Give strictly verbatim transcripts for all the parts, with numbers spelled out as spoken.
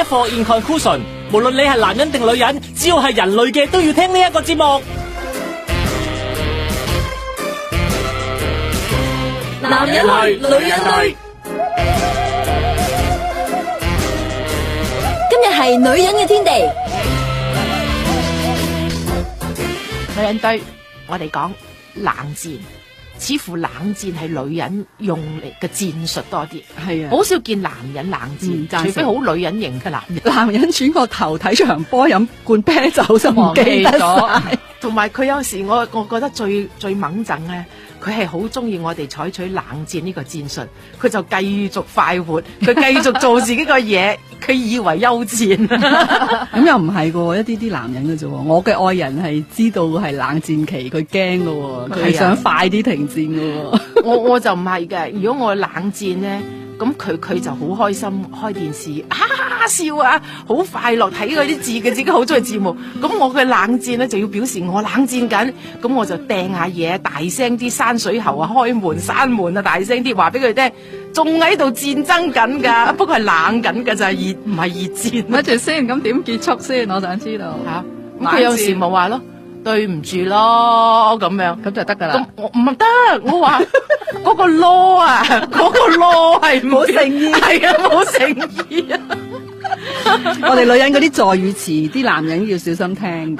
一課 in conclusion， 無論你係男人定女人，只要係人類嘅都要聽呢一個節目。 男人類，女人類。今日係女人嘅天地。 女人堆，我哋講冷戰，似乎冷戰係女人用嚟嘅戰術多啲， 係啊， 好少見男人冷戰， 嗯、 除非好女人型嘅男人。 男人轉個頭睇場波飲罐啤酒就唔記得咗， 同埋佢有時我我覺得最最猛憎咧，佢係好中意我哋採取冷戰呢個戰術，佢就繼續快活，佢繼續做自己個嘢，佢以為休戰。 咁又唔係噶，一啲啲男人嘅啫。我嘅愛人係知道係冷戰期，佢驚噶，佢係想快啲停戰噶。 我我就唔係嘅，如果我冷戰咧，咁佢佢就好開心，開電視哈哈笑啊，好快樂睇嗰啲字嘅，自己好中意字幕。咁我嘅冷戰咧就要表示我冷戰緊，咁我就掟下嘢，大聲啲，山水喉啊，開門閂門啊，大聲啲話俾佢聽，仲喺度戰爭緊噶，不過係冷緊噶，就係熱唔係熱戰。 咪住先，咁點結束先？我想知道吓。咁、啊、佢有時冇話咯。對唔住咯，咁樣咁就得噶啦。咁我唔得，我話嗰個囉啊，嗰個囉係冇誠意，係啊，冇誠意啊。 我哋女人嗰啲助語詞，啲男人要小心聽。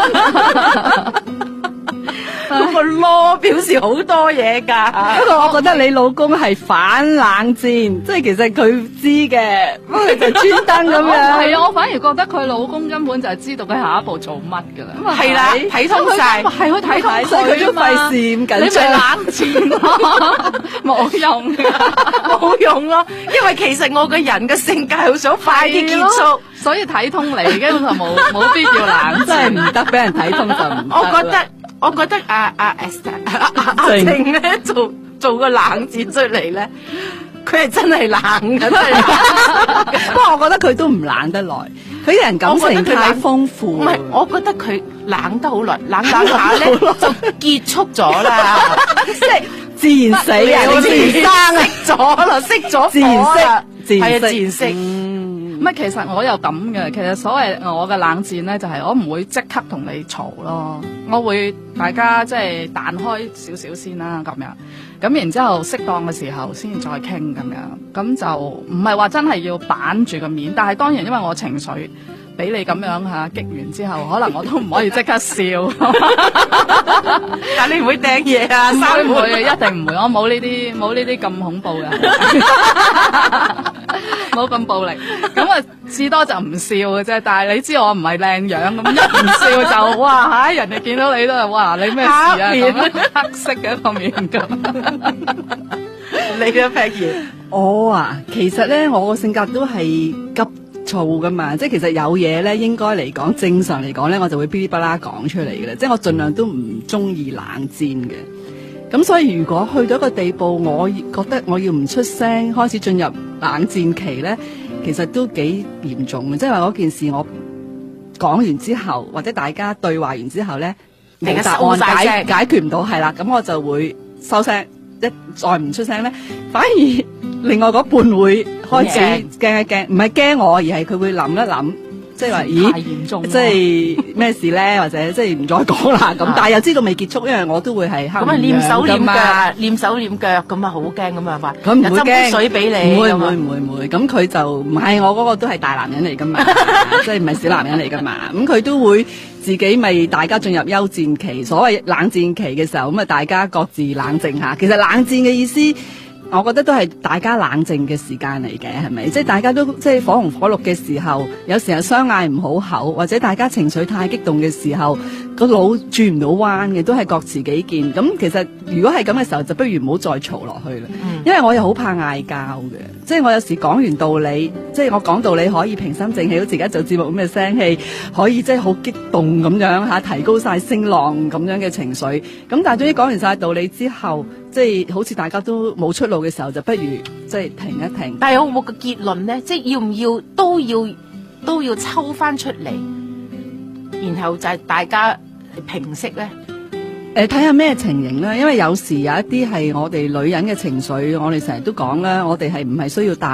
嗰個囉表示好多嘢噶。 不過我覺得你老公係反冷戰，即係其實佢知嘅，不過就專登咁樣。 係啊，我反而覺得佢老公根本就係知道佢下一步做乜噶啦。 係啦，睇通晒， 係佢睇通佢， 所以佢都費事咁緊張。 你咪冷戰咯，冇用， 冇用咯。因為其實我個人嘅性格係好想快啲結束， 所以睇通你，根本就冇冇必要冷， 真係唔得，俾人睇通就唔得。 我覺得。我覺得阿阿阿阿靜咧做做個冷戰出嚟咧，佢係真係冷嘅，真係。 不過我覺得佢都唔冷得耐，佢人感情太豐富。 唔係，我覺得佢冷得好耐，冷冷下咧就結束咗啦， 即係自然死啊！你自然生啊， 熄咗啦，熄咗自然熄，自然係啊，自然熄。 唔係，其實我又咁嘅。其實所謂我嘅冷戰咧，就係我唔會即刻同你嘈咯，我會大家即係彈開少少先啦，咁樣。咁然之後適當嘅時候先再傾咁樣。咁就唔係話真係要板住個面，但係當然因為我情緒俾你咁樣嚇激完之後，可能我都唔可以即刻笑。 但你唔會掟嘢啊？ 唔會唔會，一定唔會。我冇呢啲冇呢啲咁恐怖嘅，冇咁暴力。咁啊，至多就唔笑嘅啫。但係你知我唔係靚樣，咁一唔笑就哇嚇！人哋見到你都係哇，你咩事啊？咁黑色嘅一個面咁。 你嘅 Peggy， 我啊，其實咧，我個性格都係急躁噶嘛，即係其實有嘢咧，應該嚟講正常嚟講咧，我就會噼哩啪啦講出嚟嘅啦。即係我盡量都唔中意冷戰嘅。咁所以如果去到一個地步，我覺得我要唔出聲，開始進入冷戰期咧，其實都幾嚴重嘅。即係話嗰件事我講完之後，或者大家對話完之後咧，冇答案解解決唔到，係啦，咁我就會收聲。一再唔出聲咧，反而另外嗰半會開始驚一驚，唔係驚我，而係佢會諗一諗，即係話咦， 太嚴重， 即係咩事咧？或者即係唔再講啦咁，但係又知道未結束，因為我都會係咁啊，念手念腳，念手念腳咁啊，好驚咁啊，話佢唔會驚水俾你， 唔會唔會唔會唔會，咁佢就唔係我嗰個都係大男人嚟噶嘛，即係唔係小男人嚟噶嘛，咁佢都會。自己咪大家進入休戰期，所謂冷戰期嘅時候，咁啊大家各自冷靜下。其實冷戰嘅意思，我覺得都係大家冷靜嘅時間嚟嘅，係咪？即係大家都即係火紅火綠嘅時候，有時候相嗌唔好口，或者大家情緒太激動嘅時候，個腦轉唔到彎嘅，都係各持己見。咁其實如果係咁嘅時候，就不如唔好再嘈落去啦。嗯、因為我又好怕嗌交嘅，即係我有時講完道理，即係我講道理可以平心靜氣，好似而家做節目咁嘅聲氣，可以即係好激動咁樣吓，提高晒聲浪咁樣嘅情緒。咁但係總之講完晒道理之後，即係好似大家都冇出路嘅時候，就不如即係停一停。 但係有冇個結論咧？即係要唔要都要都要抽翻出嚟，然後就係大家平息咧？ 誒，睇下咩情形啦，因為有時有一啲係我哋女人嘅情緒，我哋成日都講啦，我哋係唔係需要答